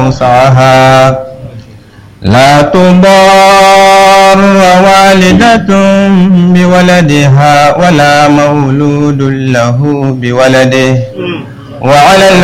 وسعها لا تضار والدة بولدها ولا مولود له بولده وعلى